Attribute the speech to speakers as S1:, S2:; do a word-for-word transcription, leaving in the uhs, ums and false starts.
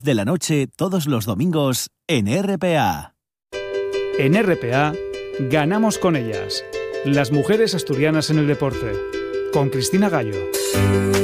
S1: de la noche todos los domingos en R P A.
S2: En R P A, ganamos con ellas. Las mujeres asturianas en el deporte. Con Cristina Gallo.